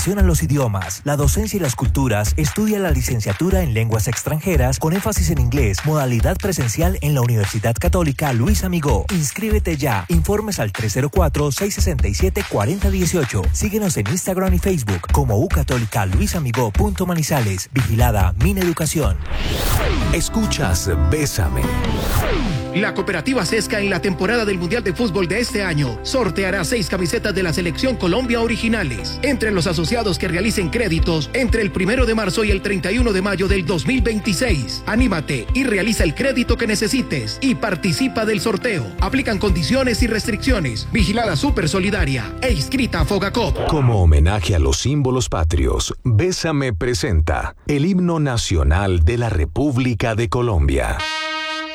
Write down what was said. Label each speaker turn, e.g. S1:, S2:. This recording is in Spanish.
S1: Los idiomas, la docencia y las culturas. Estudia la licenciatura en lenguas extranjeras con énfasis en inglés, modalidad presencial en la Universidad Católica Luis Amigó. Inscríbete ya. Informes al 304-667-4018. Síguenos en Instagram y Facebook como ucatolicaluisamigó.manizales. Vigilada Mineducación.
S2: Escuchas Bésame.
S3: La Cooperativa Sesca en la temporada del Mundial de Fútbol de este año sorteará 6 camisetas de la Selección Colombia originales. Entre los asociados que realicen créditos entre el 1 de marzo y el 31 de mayo del 2026. Anímate y realiza el crédito que necesites y participa del sorteo. Aplican condiciones y restricciones. Vigilada Super Solidaria e inscrita a Fogacop.
S2: Como homenaje a los símbolos patrios, Bésame presenta el himno nacional de la República de Colombia.